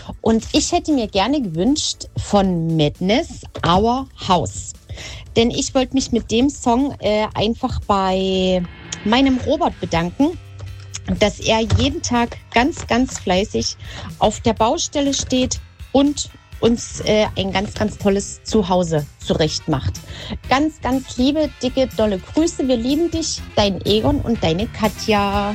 Und ich hätte mir gerne gewünscht von Madness Our House. Denn ich wollte mich mit dem Song einfach bei meinem Robert bedanken, dass er jeden Tag ganz, ganz fleißig auf der Baustelle steht und uns ein ganz, ganz tolles Zuhause zurecht macht. Ganz, ganz liebe, dicke, dolle Grüße. Wir lieben dich, dein Egon und deine Katja.